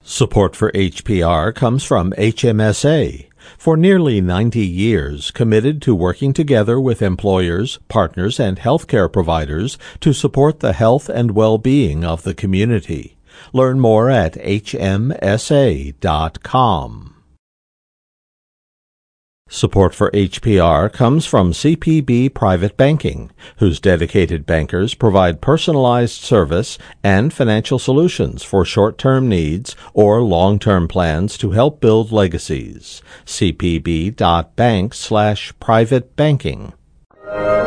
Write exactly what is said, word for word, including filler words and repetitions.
Support for H P R comes from H M S A. For nearly ninety years, committed to working together with employers, partners, and healthcare providers to support the health and well-being of the community. Learn more at H M S A dot com. Support for H P R comes from C P B Private Banking, whose dedicated bankers provide personalized service and financial solutions for short-term needs or long-term plans to help build legacies. C P B dot bank slash private banking.